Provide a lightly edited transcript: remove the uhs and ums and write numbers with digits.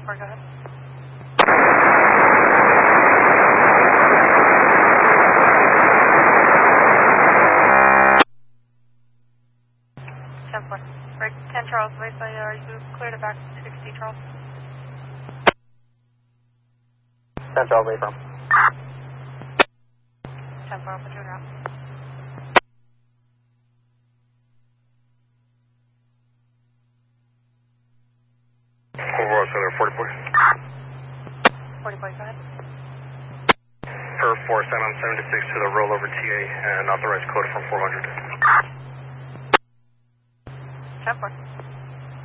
4, go ahead. Break 10 Charles, wait, are you cleared it back to 60 Charles? 10 Charles, wait from. 10 4, put your ground. Overall Center 40 point. 40 point, go ahead. Per 4, send on 76 to the rollover TA and authorized code from 400. 10 4.